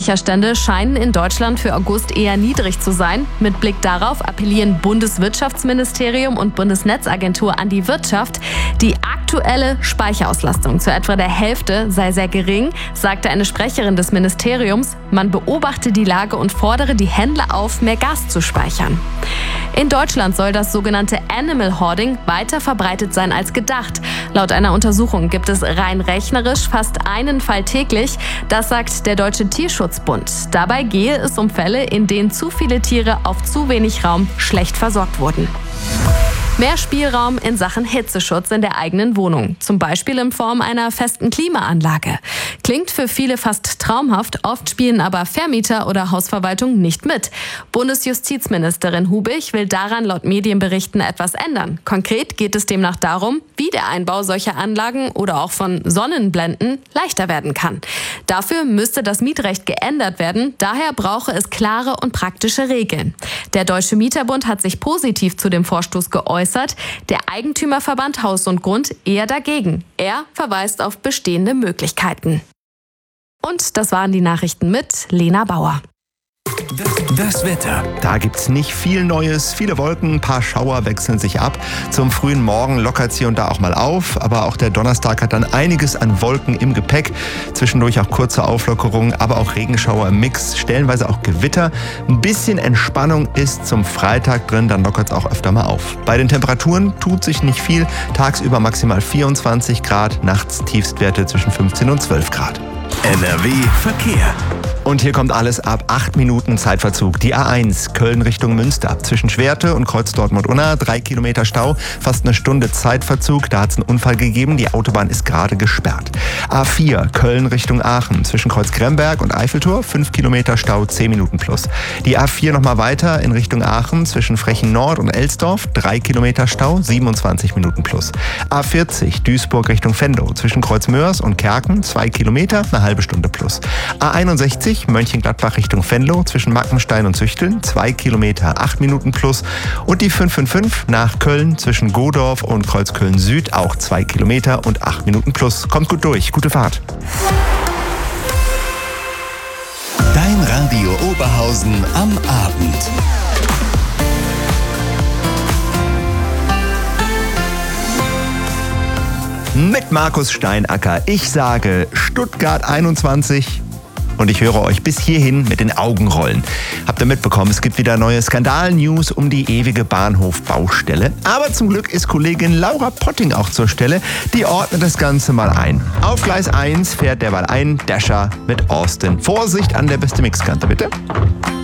Speicherstände scheinen in Deutschland für August eher niedrig zu sein. Mit Blick darauf appellieren Bundeswirtschaftsministerium und Bundesnetzagentur an die Wirtschaft. Die aktuelle Speicherauslastung zu etwa der Hälfte sei sehr gering, sagte eine Sprecherin des Ministeriums. Man beobachte die Lage und fordere die Händler auf, mehr Gas zu speichern. In Deutschland soll das sogenannte Animal Hoarding weiter verbreitet sein als gedacht. Laut einer Untersuchung gibt es rein rechnerisch fast einen Fall täglich. Das sagt der Deutsche Tierschutzbund. Dabei gehe es um Fälle, in denen zu viele Tiere auf zu wenig Raum schlecht versorgt wurden. Mehr Spielraum in Sachen Hitzeschutz in der eigenen Wohnung, zum Beispiel in Form einer festen Klimaanlage. Klingt für viele fast traumhaft, oft spielen aber Vermieter oder Hausverwaltung nicht mit. Bundesjustizministerin Hubich will daran laut Medienberichten etwas ändern. Konkret geht es demnach darum, wie der Einbau solcher Anlagen oder auch von Sonnenblenden leichter werden kann. Dafür müsste das Mietrecht geändert werden, daher brauche es klare und praktische Regeln. Der Deutsche Mieterbund hat sich positiv zu dem Vorstoß geäußert. Der Eigentümerverband Haus und Grund eher dagegen. Er verweist auf bestehende Möglichkeiten. Und das waren die Nachrichten mit Lena Bauer. Das Wetter. Da gibt's nicht viel Neues, viele Wolken, ein paar Schauer wechseln sich ab. Zum frühen Morgen lockert es hier und da auch mal auf, aber auch der Donnerstag hat dann einiges an Wolken im Gepäck. Zwischendurch auch kurze Auflockerungen, aber auch Regenschauer im Mix, stellenweise auch Gewitter. Ein bisschen Entspannung ist zum Freitag drin, dann lockert es auch öfter mal auf. Bei den Temperaturen tut sich nicht viel, tagsüber maximal 24 Grad, nachts Tiefstwerte zwischen 15 und 12 Grad. NRW Verkehr. Und hier kommt alles ab 8 Minuten Zeitverzug. Die A1 Köln Richtung Münster. Zwischen Schwerte und Kreuz Dortmund-Unna 3 Kilometer Stau, fast eine Stunde Zeitverzug. Da hat es einen Unfall gegeben. Die Autobahn ist gerade gesperrt. A4 Köln Richtung Aachen. Zwischen Kreuz Gremberg und Eiffeltor 5 Kilometer Stau, 10 Minuten plus. Die A4 nochmal weiter in Richtung Aachen. Zwischen Frechen Nord und Elsdorf 3 Kilometer Stau, 27 Minuten plus. A40 Duisburg Richtung Venlo. Zwischen Kreuz Mörs und Kerken 2 Kilometer, eine halbe Stunde plus. A61 Mönchengladbach Richtung Venlo zwischen Mackenstein und Züchteln 2 Kilometer, 8 Minuten plus. Und die 555 nach Köln zwischen Godorf und Kreuzköln Süd auch 2 Kilometer und 8 Minuten plus. Kommt gut durch, gute Fahrt. Dein Radio Oberhausen am Abend. Mit Markus Steinacker. Ich sage Stuttgart 21. Und ich höre euch bis hierhin mit den Augen rollen. Habt ihr mitbekommen, es gibt wieder neue Skandal-News um die ewige Bahnhofbaustelle. Aber zum Glück ist Kollegin Laura Potting auch zur Stelle. Die ordnet das Ganze mal ein. Auf Gleis 1 fährt derweil ein Dasher mit Austin. Vorsicht an der beste Mixkante, bitte.